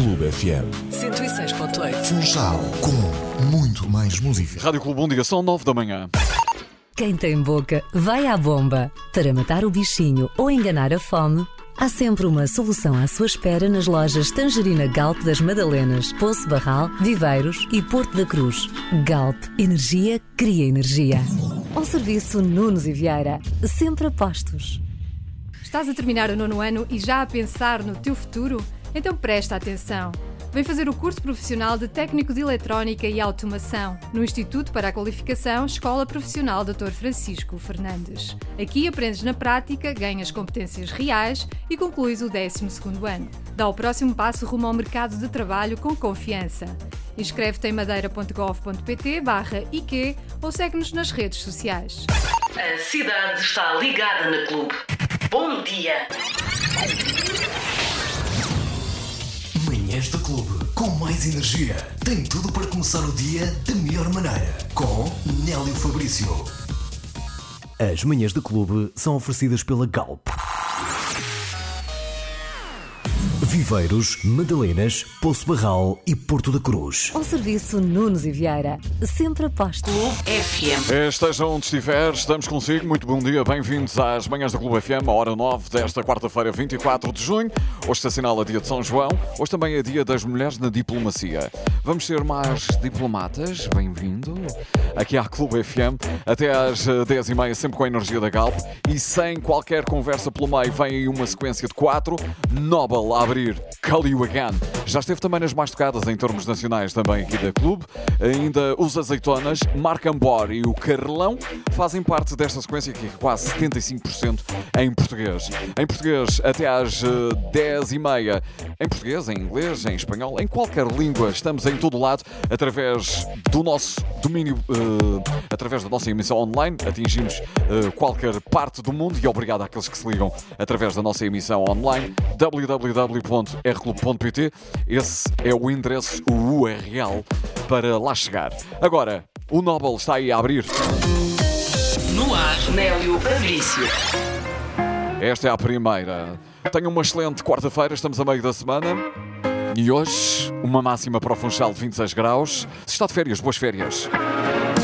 Clube FM 106.8. Funchal, com muito mais música. Rádio Clube, bom dia, são 9 da manhã. Quem tem boca, vai à bomba. Para matar o bichinho ou enganar a fome, há sempre uma solução à sua espera nas lojas Tangerina Galp das Madalenas, Poço Barral, Viveiros e Porto da Cruz. Galp, energia cria energia. Ao serviço Nunes e Vieira, sempre a postos. Estás a terminar o 9º ano e já a pensar no teu futuro? Então presta atenção. Vem fazer o curso profissional de Técnico de Eletrónica e Automação no Instituto para a Qualificação Escola Profissional Dr. Francisco Fernandes. Aqui aprendes na prática, ganhas competências reais e concluís o 12º ano. Dá o próximo passo rumo ao mercado de trabalho com confiança. Inscreve-te em madeira.gov.pt/IQ ou segue-nos nas redes sociais. A cidade está ligada na Clube. Bom dia! Manhãs da Clube, com mais energia. Tem tudo para começar o dia da melhor maneira. Com Nélio Fabrício. As manhãs da Clube são oferecidas pela Galp. Viveiros, Madalenas, Poço Barral e Porto da Cruz. Ao serviço Nunes e Vieira, sempre a postos. FM. Esteja onde estiver, estamos consigo. Muito bom dia, bem-vindos às manhãs da Clube FM, a hora 9 desta quarta-feira, 24 de junho. Hoje se assinala dia de São João, hoje também é dia das mulheres na diplomacia. Vamos ser mais diplomatas, bem-vindo aqui à Clube FM, até às 10h30, sempre com a energia da Galp e sem qualquer conversa pelo meio. Vem aí uma sequência de 4, Nobel a abrir Call You Again. Já esteve também nas mais tocadas em termos nacionais também aqui da Clube. Ainda os Azeitonas, Marc Ambor e o Carlão fazem parte desta sequência que é quase 75% em português. Em português até às 10h30, em português, em inglês, em espanhol, em qualquer língua. Estamos em todo lado através do nosso domínio, através da nossa emissão online. Atingimos qualquer parte do mundo e obrigado àqueles que se ligam através da nossa emissão online www.rclub.pt. Esse é o endereço, o URL para lá chegar. Agora, o Nobel está aí a abrir. No ar, Nélio Fabrício. Esta é a primeira. Tenho uma excelente quarta-feira, estamos a meio da semana. E hoje, uma máxima para o Funchal de 26 graus. Se está de férias, boas férias.